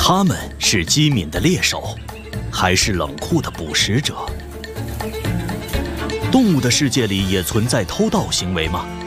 他们是机敏的猎手，还是冷酷的捕食者？动物的世界里也存在偷盗行为吗？